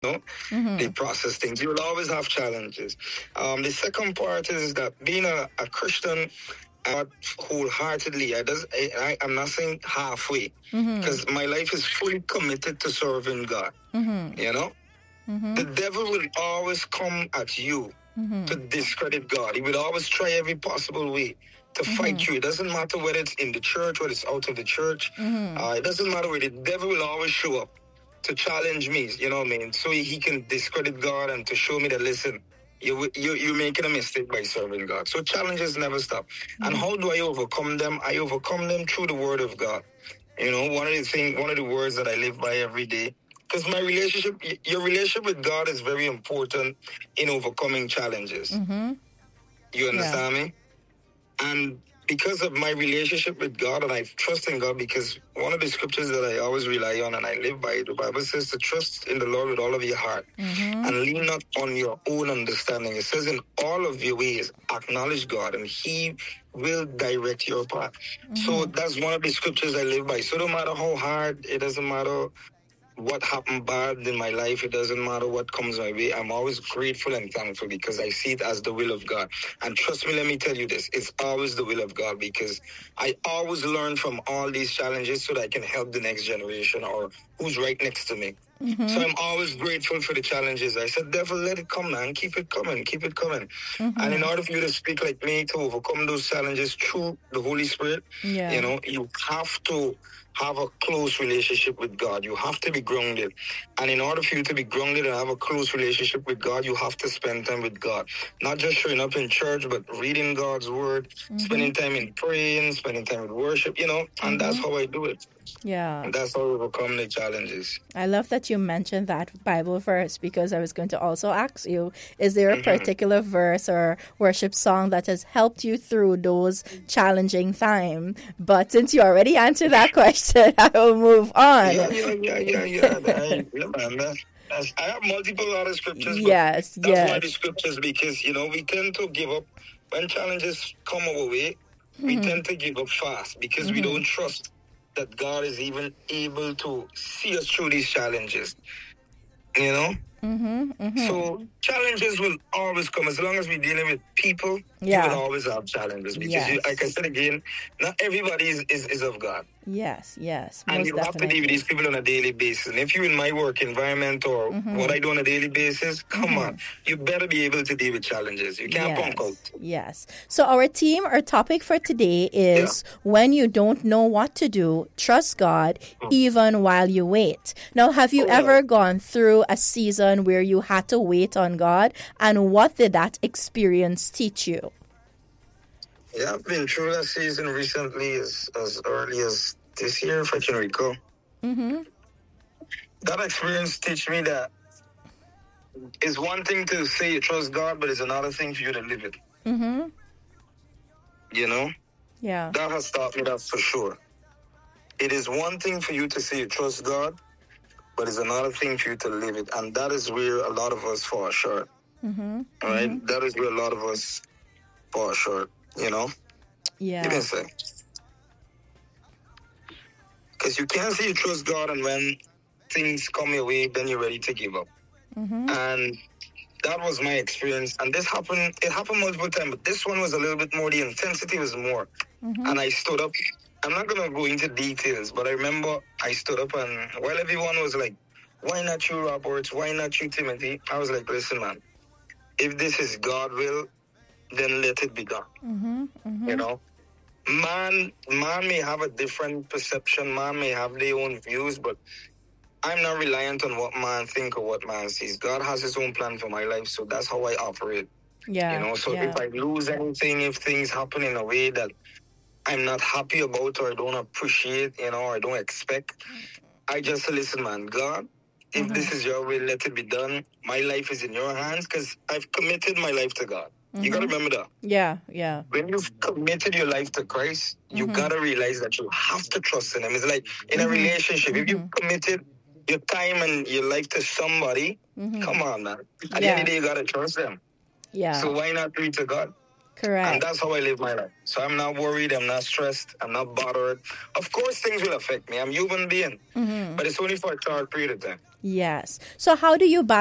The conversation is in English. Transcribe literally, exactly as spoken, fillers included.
know, Mm-hmm. they process things. You will always have challenges. Um, the second part is that being a, a Christian, not wholeheartedly. I does. I, I I'm not saying halfway, Mm-hmm. because my life is fully committed to serving God. Mm-hmm. You know, Mm-hmm. the devil will always come at you Mm-hmm. to discredit God. He will always try every possible way to Mm-hmm. fight you. It doesn't matter whether it's in the church, whether it's out of the church. Mm-hmm. Uh, it doesn't matter where the devil will always show up to challenge me. You know what I mean? So he can discredit God and to show me that, listen, you, you, you're making a mistake by serving God. So challenges never stop. Mm-hmm. And how do I overcome them? I overcome them through the word of God. You know, one of the things, one of the words that I live by every day, because my relationship, your relationship with God is very important in overcoming challenges. Mm-hmm. You understand yeah. me? And because of my relationship with God, and I trust in God, because one of the scriptures that I always rely on and I live by, the Bible says to trust in the Lord with all of your heart, mm-hmm. and lean not on your own understanding. It says in all of your ways, acknowledge God, and He will direct your path. Mm-hmm. So that's one of the scriptures I live by. So no matter how hard, it doesn't matter what happened bad in my life, it doesn't matter what comes my way, I'm always grateful and thankful because I see it as the will of God. And trust me, let me tell you this, it's always the will of God, because I always learn from all these challenges so that I can help the next generation or who's right next to me. Mm-hmm. So I'm always grateful for the challenges. I said, devil, let it come, man. Keep it coming. Keep it coming. Mm-hmm. And in order for you to speak like me, to overcome those challenges through the Holy Spirit, yeah. you know, you have to have a close relationship with God. You have to be grounded. And in order for you to be grounded and have a close relationship with God, you have to spend time with God. Not just showing up in church, but reading God's word, mm-hmm. spending time in praying, spending time with worship, you know, and mm-hmm. that's how I do it. Yeah. And that's how we overcome the challenges. I love that you mentioned that Bible verse, because I was going to also ask you, is there a mm-hmm. particular verse or worship song that has helped you through those challenging times? But since you already answered that question, I will move on. Yeah, yeah, yeah, yeah, yeah. I, yeah man, that's, that's, I have multiple other scriptures, but yes, that's yes. one of the scriptures, because, you know, we tend to give up. When challenges come our way, mm-hmm. we tend to give up fast because mm-hmm. we don't trust that God is even able to see us through these challenges, you know? Mm-hmm, mm-hmm. So challenges will always come. As long as we're dealing with people, yeah. you will always have challenges. Because, yes. you, like I said again, not everybody is, is, is of God. Yes, yes. And you definitely. have to deal with these people on a daily basis. And if you're in my work environment or mm-hmm. what I do on a daily basis, come mm-hmm. on. You better be able to deal with challenges. You can't yes, punk out. Yes. So our theme, our topic for today is yeah. when you don't know what to do, trust God mm-hmm. even while you wait. Now, have you oh, ever yeah. gone through a season where you had to wait on God? And what did that experience teach you? Yeah, I've been through that season recently, as, as early as this year, if I can recall. Mm-hmm. That experience teach me that it's one thing to say you trust God, but it's another thing for you to live it. Mm-hmm. You know? Yeah. That has taught me that for sure. It is one thing for you to say you trust God, but it's another thing for you to live it. And that is where a lot of us fall short. Mm-hmm. All right? Mm-hmm. That is where a lot of us fall short. You know? Yeah. You can say. Because you can't say you trust God and when things come your way, then you're ready to give up. Mm-hmm. And that was my experience. And this happened, it happened multiple times, but this one was a little bit more, the intensity was more. Mm-hmm. And I stood up. I'm not going to go into details, but I remember I stood up and while everyone was like, why not you, Roberts? Why not you, Timothy? I was like, listen, man, if this is God will, then let it be done. Mm-hmm, mm-hmm. You know, man, man may have a different perception. Man may have their own views, but I'm not reliant on what man think or what man sees. God has his own plan for my life, so that's how I operate. Yeah. You know, so yeah. if I lose anything, if things happen in a way that I'm not happy about or I don't appreciate, you know, or I don't expect, I just say, listen, man, God, if mm-hmm. this is your will, let it be done. My life is in your hands because I've committed my life to God. Mm-hmm. You got to remember that. Yeah, yeah. When you've committed your life to Christ, you mm-hmm. got to realize that you have to trust in him. It's like in mm-hmm. a relationship, mm-hmm. if you've committed your time and your life to somebody, mm-hmm. come on, man. At yeah. the end of the day, you got to trust them. Yeah. So why not do it to God? Correct. And that's how I live my life. So I'm not worried. I'm not stressed. I'm not bothered. Of course, things will affect me. I'm a human being. Mm-hmm. But it's only for a short period of time. Yes. So how do you balance